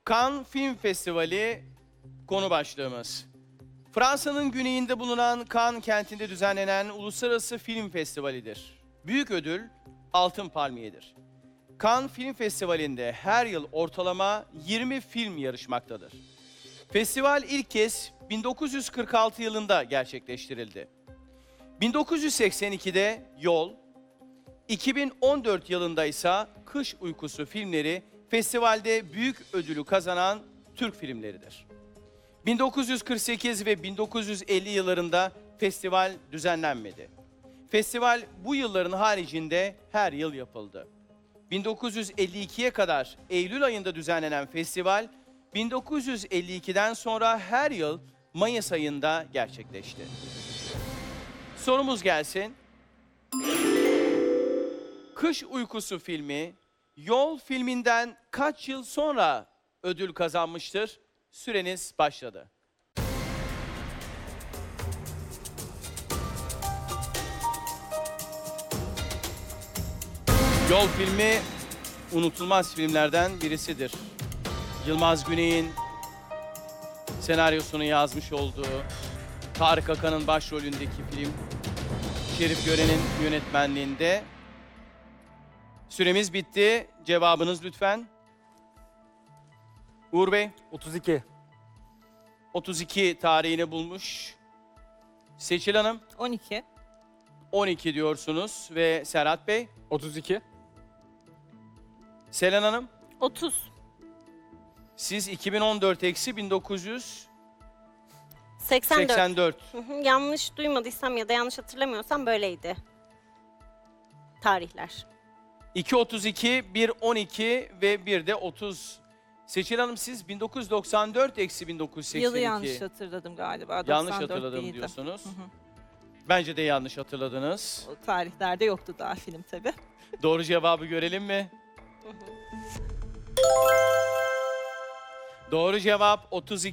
Cannes Film Festivali konu başlığımız. Fransa'nın güneyinde bulunan Cannes kentinde düzenlenen uluslararası film festivalidir. Büyük ödül Altın Palmiye'dir. Cannes Film Festivali'nde her yıl ortalama 20 film yarışmaktadır. Festival ilk kez 1946 yılında gerçekleştirildi. 1982'de Yol, 2014 yılında ise Kış Uykusu filmleri festivalde büyük ödülü kazanan Türk filmleridir. 1948 ve 1950 yıllarında festival düzenlenmedi. Festival bu yılların haricinde her yıl yapıldı. 1952'ye kadar Eylül ayında düzenlenen festival, 1952'den sonra her yıl Mayıs ayında gerçekleşti. Sorumuz gelsin. Kış Uykusu filmi, Yol filminden kaç yıl sonra ödül kazanmıştır? Süreniz başladı. Yol filmi unutulmaz filmlerden birisidir. Yılmaz Güney'in senaryosunu yazmış olduğu, Tarık Akan'ın başrolündeki film, Şerif Gören'in yönetmenliğinde. Süremiz bitti. Cevabınız lütfen. Uğur Bey, 32. 32 tarihini bulmuş. Seçil Hanım, 12. 12 diyorsunuz ve Serhat Bey, 32. Selen Hanım, 30. siz 2014 eksi 1984. 84. Yanlış duymadıysam ya da yanlış hatırlamıyorsam böyleydi. Tarihler. 2.32, 1.12 ve bir de 30. Seçil Hanım siz 1994 eksi 1982. Yılı yanlış hatırladım galiba. Yanlış 94 hatırladım değildi. diyorsunuz. Bence de yanlış hatırladınız. O tarihlerde yoktu daha film tabii. Doğru cevabı görelim mi? Doğru cevap 32.